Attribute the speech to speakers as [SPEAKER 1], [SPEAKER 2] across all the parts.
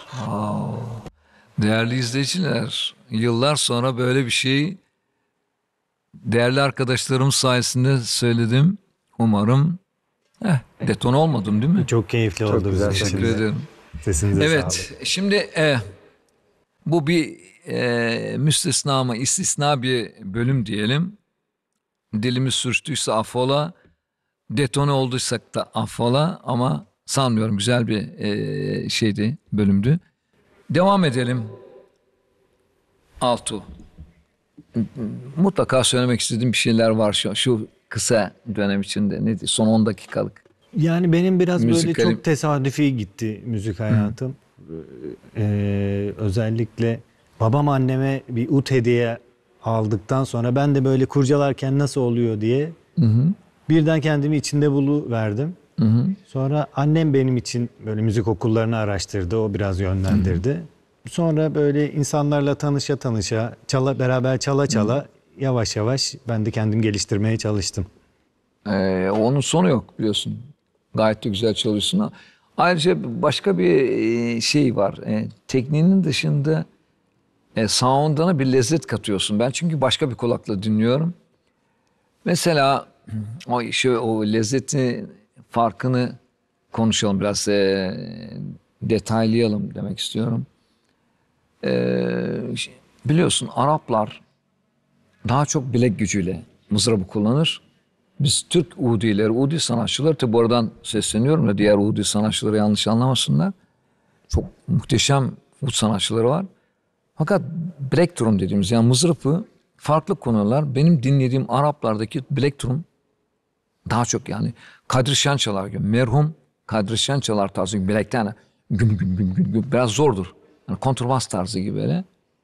[SPEAKER 1] Değerli izleyiciler, yıllar sonra böyle bir şey değerli arkadaşlarım sayesinde söyledim. Umarım deton olmadım, değil mi?
[SPEAKER 2] Çok keyifli
[SPEAKER 3] Çok
[SPEAKER 2] oldu
[SPEAKER 3] güzel.
[SPEAKER 2] bizim için
[SPEAKER 1] Teşekkür
[SPEAKER 2] de.
[SPEAKER 1] ederim.
[SPEAKER 2] Sesinize
[SPEAKER 1] Evet,
[SPEAKER 2] sağlık.
[SPEAKER 1] şimdi bu bir müstesna ama istisna bir bölüm diyelim. Dilimiz sürçtüyse affola, detone olduysak da affola ama sanmıyorum, güzel bir şeydi, bölümdü. Devam edelim. Altu. Mutlaka söylemek istediğim bir şeyler var şu kısa dönem içinde. Ne son 10 dakikalık.
[SPEAKER 2] Yani benim biraz böyle
[SPEAKER 1] Müzikali-
[SPEAKER 2] çok tesadüfi gitti müzik hayatım. Özellikle babam anneme bir ut hediye aldıktan sonra ben de böyle kurcalarken nasıl oluyor diye birden kendimi içinde buluverdim. Sonra annem benim için böyle müzik okullarını araştırdı. O biraz yönlendirdi. Sonra böyle insanlarla tanışa tanışa, beraber çala yavaş yavaş ben de kendim geliştirmeye çalıştım.
[SPEAKER 1] Onun sonu yok biliyorsun. Gayet de güzel çalıyorsun. Ayrıca başka bir şey var. Tekniğinin dışında sound'una bir lezzet katıyorsun. Ben çünkü başka bir kulakla dinliyorum. Mesela o lezzeti farkını konuşalım biraz, detaylayalım demek istiyorum. Biliyorsun Araplar daha çok bilek gücüyle mızrabı kullanır. Biz Türk Udileri, Udi sanatçıları, tabi bu aradan sesleniyorum da diğer Udi sanatçıları yanlış anlamasınlar. Çok muhteşem ud sanatçıları var. Fakat black drum dediğimiz yani mızrapı farklı konular. Benim dinlediğim Araplardaki black drum daha çok yani Kadri Şençalar gibi, merhum Kadri Şençalar tarzı gibi black'ten yani güm güm güm güm güm biraz zordur. Yani kontrbas tarzı gibi böyle.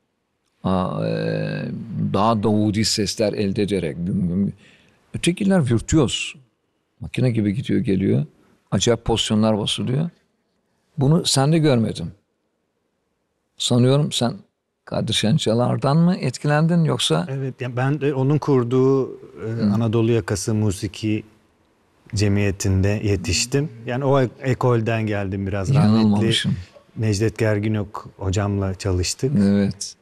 [SPEAKER 1] Daha davudi sesler elde ederek güm güm. Ötekiler virtüöz. Makine gibi gidiyor geliyor. Acayip pozisyonlar basılıyor. Bunu sende görmedim. Sanıyorum sen Kadri Şençalar'dan mı etkilendin yoksa?
[SPEAKER 2] Evet, yani ben de onun kurduğu Anadolu Yakası Musiki Cemiyeti'nde yetiştim. Yani o ekolden geldim biraz. Rahmetli
[SPEAKER 1] Yanılmamışım.
[SPEAKER 2] Necdet Gerginok hocamla çalıştık.
[SPEAKER 1] Evet.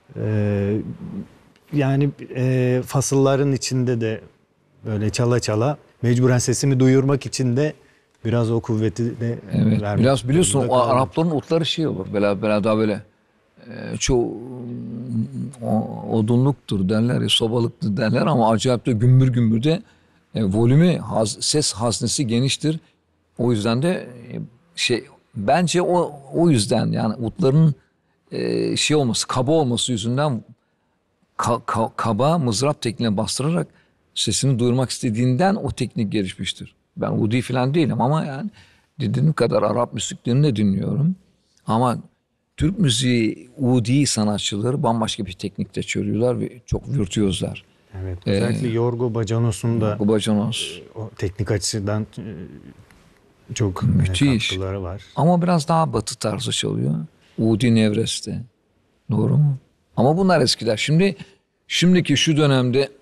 [SPEAKER 2] Yani fasılların içinde de böyle çala mecburen sesimi duyurmak için de biraz o kuvveti de
[SPEAKER 1] Evet.
[SPEAKER 2] vermek
[SPEAKER 1] Biraz biliyorsun
[SPEAKER 2] durumunda
[SPEAKER 1] o
[SPEAKER 2] kaldım.
[SPEAKER 1] Arapların utları şey olur. Böyle daha böyle çoğu odunluktur derler ya, sobalıktır derler ama acayip de gümbür gümbür de volümü, ses haznesi geniştir. O yüzden de bence o yüzden yani utların şey olması, kaba olması yüzünden kaba mızrap tekniğine bastırarak sesini duyurmak istediğinden o teknik gelişmiştir. Ben Udi falan değilim ama yani dediğim kadar Arap müziklerini de dinliyorum. Ama Türk müziği Udi sanatçıları bambaşka bir teknikte çalıyorlar ve çok virtüözler.
[SPEAKER 2] Evet, özellikle Yorgo Bacanos'un da
[SPEAKER 1] Bacanos
[SPEAKER 2] o teknik açıdan çok
[SPEAKER 1] müthiş.
[SPEAKER 2] katkıları var.
[SPEAKER 1] Ama biraz daha batı tarzı çalıyor. Udi Nevres'te. Doğru mu? Ama bunlar eskiler. Şimdiki şu dönemde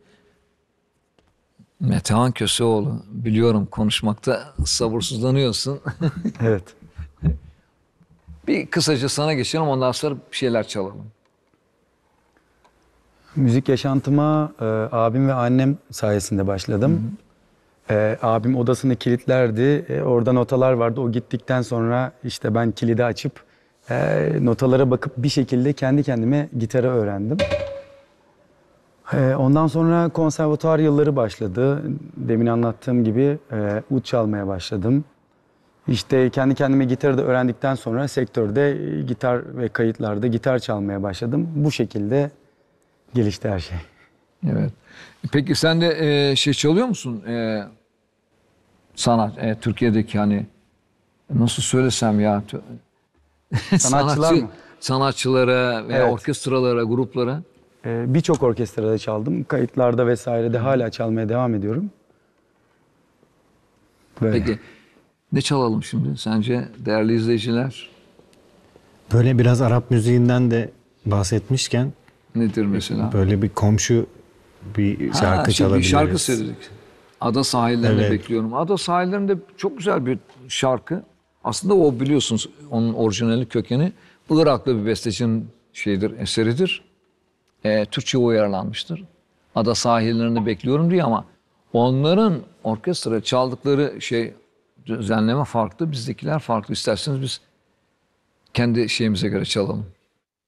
[SPEAKER 1] Metehan Köseoğlu, biliyorum konuşmakta sabırsızlanıyorsun.
[SPEAKER 3] Evet.
[SPEAKER 1] Bir kısaca sana geçelim, ondan sonra bir şeyler çalalım.
[SPEAKER 3] Müzik yaşantıma abim ve annem sayesinde başladım. Abim odasını kilitlerdi. Orada notalar vardı. O gittikten sonra işte ben kilidi açıp notalara bakıp bir şekilde kendi kendime gitarı öğrendim. Ondan sonra konservatuvar yılları başladı. Demin anlattığım gibi ud çalmaya başladım. İşte kendi kendime gitarı da öğrendikten sonra sektörde gitar ve kayıtlarda gitar çalmaya başladım. Bu şekilde gelişti her şey.
[SPEAKER 1] Evet. Peki sen de şey çalıyor musun? Sanat, Türkiye'deki hani nasıl söylesem ya,
[SPEAKER 3] Sanatçılar mı?
[SPEAKER 1] sanatçılara veya
[SPEAKER 3] Evet.
[SPEAKER 1] orkestralara, gruplara.
[SPEAKER 3] Birçok orkestrada çaldım. Kayıtlarda vesairede hala çalmaya devam ediyorum. Böyle.
[SPEAKER 1] Peki ne çalalım şimdi sence değerli izleyiciler?
[SPEAKER 2] Böyle biraz Arap müziğinden de bahsetmişken
[SPEAKER 1] Nedir mesela?
[SPEAKER 2] böyle bir komşu bir şarkı
[SPEAKER 1] Bir
[SPEAKER 2] çalabiliriz.
[SPEAKER 1] şarkı söyledik. Ada sahillerinde
[SPEAKER 2] Evet.
[SPEAKER 1] bekliyorum. Ada sahillerinde çok güzel bir şarkı. Aslında o biliyorsunuz onun orijinali kökeni Iraklı bir bestecinin eseridir. Türkçe uyarlanmıştır. Ada sahillerinde bekliyorum diye ama onların orkestra çaldıkları düzenleme farklı, bizdekiler farklı. İsterseniz biz kendi şeyimize göre çalalım.